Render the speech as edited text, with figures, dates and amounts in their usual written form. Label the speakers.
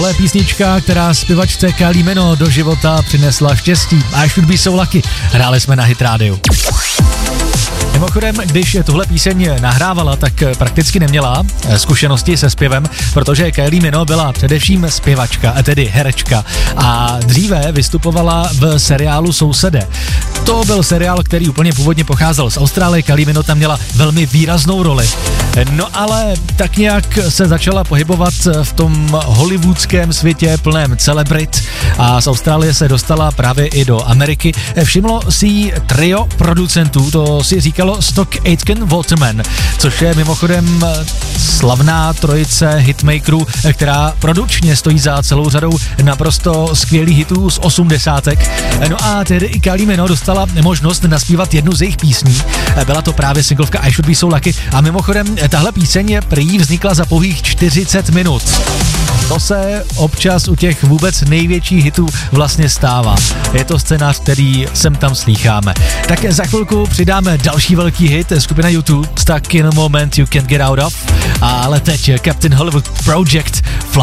Speaker 1: Tohle je písnička, která zpěvačce Kylie Minogue do života přinesla štěstí. I Should Be So Lucky. Hráli jsme na Hit Radio. Mimochodem, když tuhle píseň nahrávala, tak prakticky neměla zkušenosti se zpěvem, protože Kylie Minogue byla především zpěvačka, tedy herečka, a dříve vystupovala v seriálu Sousedé. To byl seriál, který úplně původně pocházel z Austrálie, Kylie Minogue tam měla velmi výraznou roli. No ale tak nějak se začala pohybovat v tom hollywoodském světě plném celebrit a z Austrálie se dostala právě i do Ameriky. Všimlo si jí trio producentů, to si říkalo Stock Aitken Waterman, což je mimochodem slavná trojice hitmakerů, která produkčně stojí za celou řadou naprosto skvělých hitů z 80. No a tedy i Kylie Minogue dostala možnost naspívat jednu z jejich písní. Byla to právě singlovka I Should Be So Lucky a mimochodem tahle píseň prý vznikla za pouhých 40 minut. To se občas u těch vůbec největších hitů vlastně stává. Je to scénář, který sem tam slýcháme. Tak za chvilku přidáme další velký hit, skupina YouTube, Stuck in a Moment You Can't Get Out Of, ale teď Captain Hollywood Project Fly.